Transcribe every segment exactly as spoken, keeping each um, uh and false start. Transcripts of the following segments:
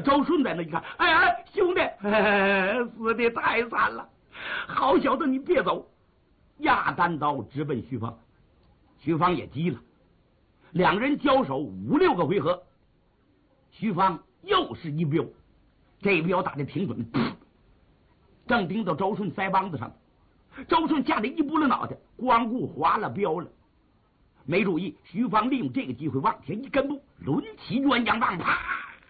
周顺在那一看，哎哎，兄弟，哎，死的太惨了！好小子，你别走！压单刀直奔徐芳，徐芳也急了，两人交手五六个回合，徐芳又是一镖，这镖打的挺准，正钉到周顺腮帮子上，周顺吓得一拨了脑袋，光顾划了镖了。没注意，徐芳利用这个机会往前一跟步，抡起鸳鸯棒，啪！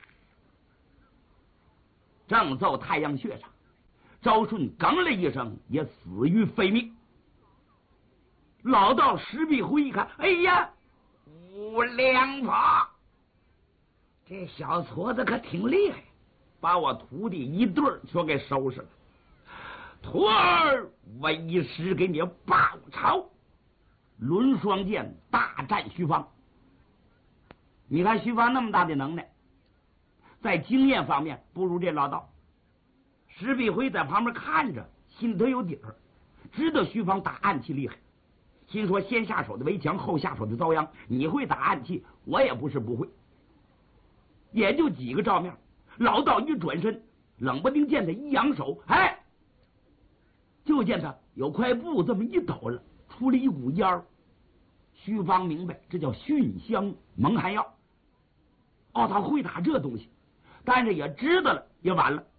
正揍太阳穴上，周顺哽了一声，也死于非命。老道石壁辉一看，哎呀，无良法！这小矬子可挺厉害，把我徒弟一对儿全给收拾了。徒儿为师给你报仇。抡双剑大战徐芳。你看徐芳那么大的能耐，在经验方面不如这老道。石壁辉在旁边看着，心头有底儿，知道徐芳打暗器厉害，心说先下手的围墙，后下手的遭殃。你会打暗器，我也不是不会。也就几个照面，老道一转身，冷不丁见他一扬手，哎，就见他有块布这么一抖了，出了一股烟儿。徐芳明白这叫熏香蒙汗药。哦，他会打这东西，但是也知道了，也晚了。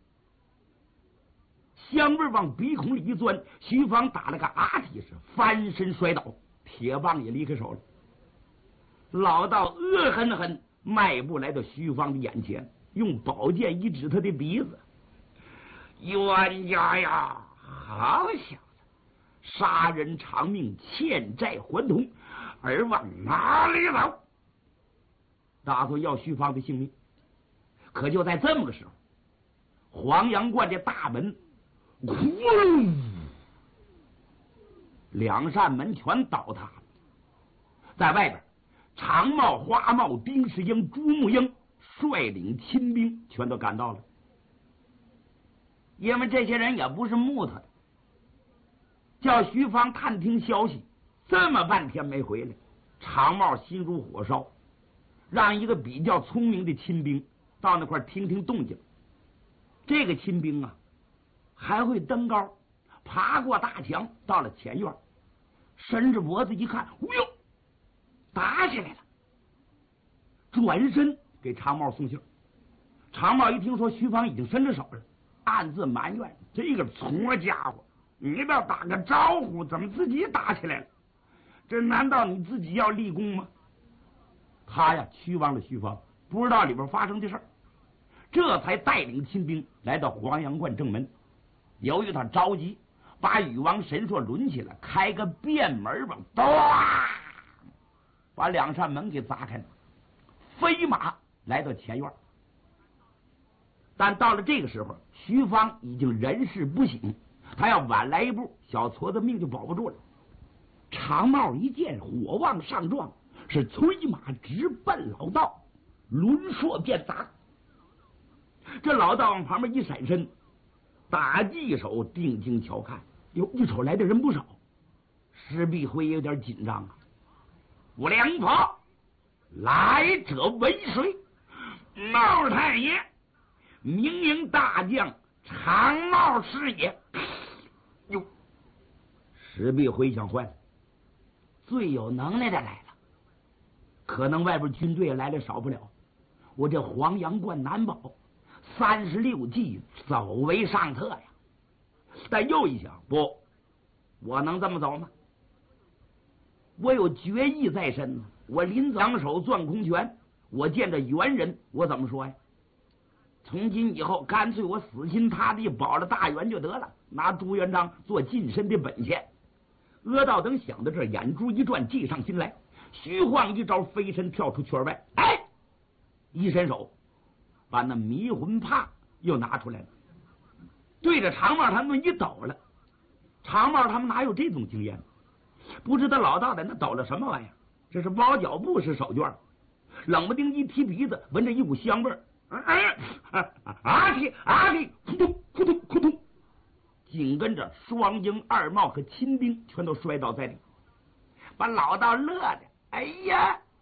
香味往鼻孔里一钻，徐芳打了个啊体是翻身摔倒，铁棒也离开手了。老道恶狠狠迈步来到徐芳的眼前，用宝剑一指他的鼻子：“冤家呀，好小子，杀人偿命，欠债还童，而往哪里走？”打算要徐芳的性命。可就在这么个时候，黄阳观的大门呼噜，两扇门全倒塌了。在外边，长帽、花帽、丁世英、朱木英率领亲兵全都赶到了。因为这些人也不是木头的，叫徐芳探听消息，这么半天没回来，长帽心如火烧，让一个比较聪明的亲兵到那块听听动静。这个亲兵啊，还会登高，爬过大墙，到了前院，伸着脖子一看，哎呦，打起来了！转身给长帽送信。长帽一听说徐芳已经伸着手了，暗自埋怨这个矬家伙，你倒打个招呼，怎么自己打起来了？这难道你自己要立功吗？他呀屈望了徐芳，不知道里边发生的事儿，这才带领亲兵来到黄阳观正门。由于他着急，把禹王神硕抡起来，开个便门吧，咚，把两扇门给砸开了，飞马来到前院。但到了这个时候，徐芳已经人事不省，他要晚来一步，小矬子命就保不住了。长帽一见火旺上撞，是催马直奔老道，抡槊便砸。这老道往旁边一闪身，打技手定睛瞧看，哟，一瞅来的人不少。石壁辉有点紧张啊。无良婆，来者为谁？帽太爷，明营大将长帽师爷。哟，石壁辉想坏了，最有能耐的来了，可能外边军队来了少不了，我这黄阳观难保，三十六计走为上策呀。但又一想，不，我能这么走吗？我有决意在身呢，我临两手攥空拳，我见着猿人，我怎么说呀？从今以后，干脆我死心塌地保了大元就得了，拿朱元璋做近身的本钱。阿道等想到这儿，眼珠一转，计上心来，虚晃一招，飞身跳出圈外，哎，一伸手把那迷魂帕又拿出来了，对着长帽他们一抖了。长帽他们哪有这种经验？不知道老道在那抖了什么玩意儿？这是包脚布是手绢，冷不丁一提鼻子，闻着一股香味儿，哎，啊嚏啊嚏，扑通扑通扑通，紧跟着双鹰、二帽和亲兵全都摔倒在地，把老道乐的，哎呀，